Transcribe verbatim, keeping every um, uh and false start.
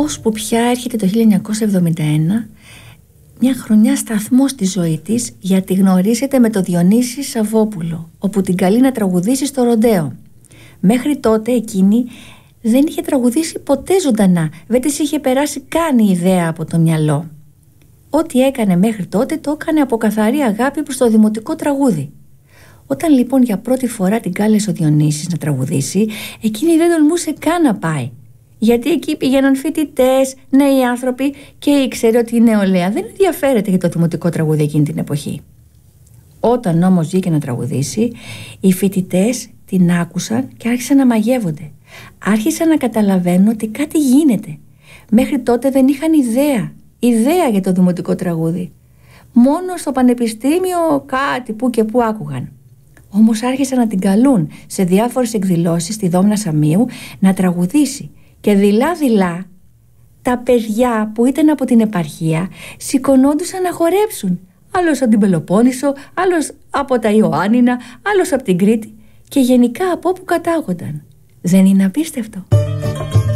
Ώσπου πια έρχεται το χίλια εννιακόσια εβδομήντα ένα, μια χρονιά σταθμό στη ζωή της, γιατί γνωρίζεται με το Διονύση Σαββόπουλο, όπου την καλεί να τραγουδήσει στο ροντέο. Μέχρι τότε εκείνη δεν είχε τραγουδήσει ποτέ ζωντανά, δεν της είχε περάσει καν η ιδέα από το μυαλό. Ό,τι έκανε μέχρι τότε το έκανε από καθαρή αγάπη προς το δημοτικό τραγούδι. Όταν λοιπόν για πρώτη φορά την κάλεσε ο Διονύσης να τραγουδήσει, εκείνη δεν τολμούσε καν να πάει. Γιατί εκεί πήγαιναν φοιτητές, νέοι άνθρωποι, και ήξερε ότι η νεολαία δεν ενδιαφέρεται για το δημοτικό τραγούδι εκείνη την εποχή. Όταν όμως βγήκε να τραγουδήσει, οι φοιτητές την άκουσαν και άρχισαν να μαγεύονται. Άρχισαν να καταλαβαίνουν ότι κάτι γίνεται. Μέχρι τότε δεν είχαν ιδέα, ιδέα για το δημοτικό τραγούδι. Μόνο στο πανεπιστήμιο κάτι που και που άκουγαν. Όμως άρχισαν να την καλούν σε διάφορες εκδηλώσεις στη Δόμνα Σαμίου να τραγουδήσει. Και δειλά-δειλά τα παιδιά που ήταν από την επαρχία σηκωνόντουσαν να χορέψουν. Άλλος από την Πελοπόννησο, άλλος από τα Ιωάννινα, άλλος από την Κρήτη και γενικά από όπου κατάγονταν. Δεν είναι απίστευτο?